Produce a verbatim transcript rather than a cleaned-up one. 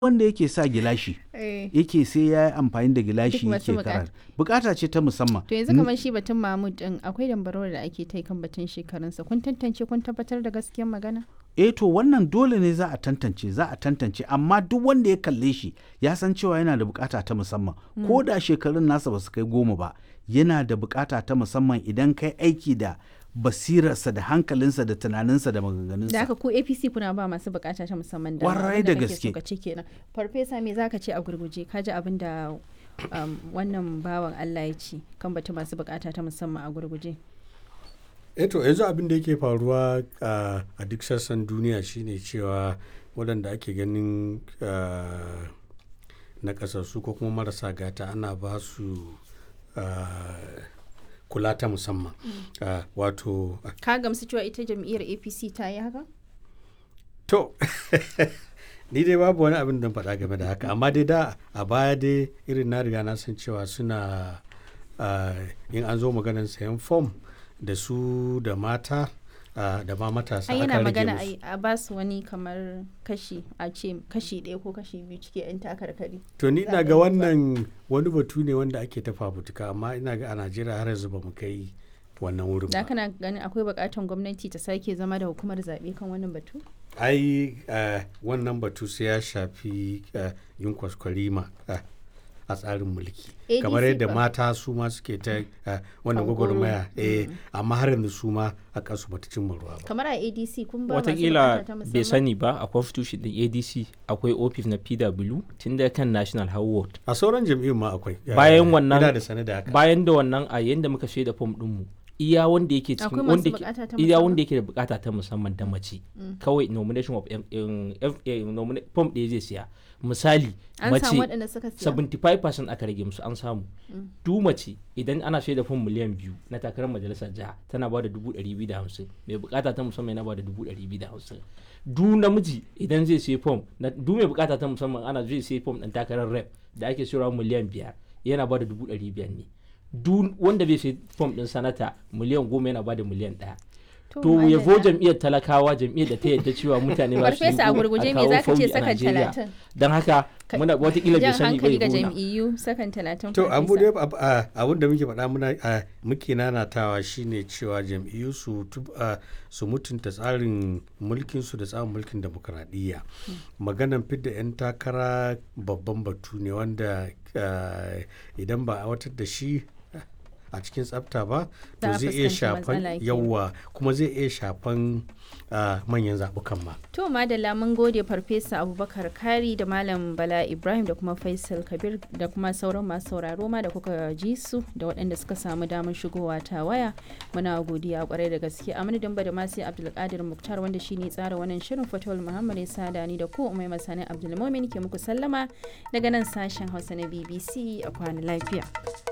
wanda yake sa gilashi Eh. yake sai ya yi amfani da gilashi Duk masu yake bukata. karatu bukata ce ta musamman. To yanzu kamar shi batun Mahmud din akwai dambarwar da ake ta kan batun shekarunsa kun tantance kun tabbatar da gaskiyar magana? eh to wannan dole ne za a tantance za a tantance amma duk wanda ya kalle shi ya san cewa yana da bukata ta musamman ko da shekarun nasa ba su kai goma ba yana da bukata ta musamman idan kai aiki da basirarsa da hankalinsa da tunaninsa da maganganunsa. Da haka ko A P C kuna ba masu bukata ta musamman da Kwarai da gaske. ka ce kenan. Farfesa me zaka ce a gurguje ka ji abin da um, wannan bawan Allah ya ce kan batu masu bukata ta musamman a gurguje. eto yanzu abin da yake faruwa uh, a duk sassan duniya shine cewa waɗanda ake ganin uh, na ƙasassu ko kuma marasa gata ana ba su uh, kula ta musamman mm. uh, wato uh, ka gamsu cewa ita jam'iyyar A P C ta yi haka? to ni dai babu wani abin da faɗa game da haka amma dai da a baya dai irin na riga na san cewa suna uh, in an zo maganar sayan fom da su da mata uh, da ma matasa ai aka yana rage magana musu. a ba su wani kamar kashi a ce kashi ɗaya ko kashi biyu cike 'yan takarkari. to ni Za ina a ga yi wannan wani batu ne wanda ake ta fafutuka amma ina ga a Najeriya har yanzu ba mu kai wannan wurin Da ba. kana ganin akwai bukatan gwamnati ta sake zama da hukumar zaɓe kan wannan batu? ai uh, wannan batu sai ya shafi uh, yin kwaskwarima uh, a tsarin mulki A D C kamar yadda ba. mata su ma suke ta uh, wannan Hankoro. gwagwarmaya eh, amma har yanzu su ma a kansu bata cimma ruwa ba. Kamar a A D C kun ba masu watakila bukata ta bai musamman? sani ba a constitution din A D C akwai office na P W tun da kan national howard a sauran jam'iyyun ma akwai Bayan Eh, wannan- ina da sane da haka bayan da wannan a yanda muka shaida fom dinmu iya wanda yake cikin Akwai masu wanda bukata ta ke- iya musamman? wanda yake da bukata ta musamman da mace kawai nomination of em- em- em- em- nomina- form ɗaya zai siya misali An mace samu waɗanda suka siya? seventy-five percent aka rage musu an samu du mace idan ana shaida fom miliyan biyu na takarar majalisar jiha tana ba da dubu ɗari biyu da hamsin mai bukata ta musamman yana ba da dubu ɗari biyu da hamsin du namiji idan zai sai fom na du mai bukata ta musamman ana zai sai fom ɗan takarar rep da ake sayarwa miliyan biyar yana ba da dubu ɗari biyar ne du wanda zai sai fom ɗin sanata miliyan goma yana ba da miliyan ɗaya to madalla. yabo jam'iyyar talakawa jam'iyyar da ta yadda cewa mutane ba su yi Farfesa a gurguje me kawo zaka ce sauyi a sakan Najeriya. talatin? don haka Ka- muna watakila bai Jan sani hankali ga bai gona jam'iyyu sakan talatin. to abu Farfesa. dai ab- a- abun da muke faɗa muna a, muke nanatawa shine cewa jam'iyyu su tub- a, su mutunta tsarin mulkin su da tsarin mulkin demokradiyya maganan fidda 'yan takara babban batu ne wanda a, idan ba a watar da shi a cikin tsafta ba to Za a zai iya fuskanci shafan matsala kenan. yawa kuma zai iya shafan a, manyan zaɓukan ma. To madalla mun gode Farfesa Abubakar Kari da Malam Bala Ibrahim da kuma Faisal Kabir da kuma sauran masu sauraro ma da kuka ji su da waɗanda suka samu damar shigowa ta waya. Muna godiya kwarai da gaske a madadin da masu Abdulkadir Muktar wanda shine tsara wannan shirin Fatawul Muhammad ya sada ni da ku Umai Masani Abdulmumin ke muku sallama daga nan sashen Hausa na B B C a kwana lafiya.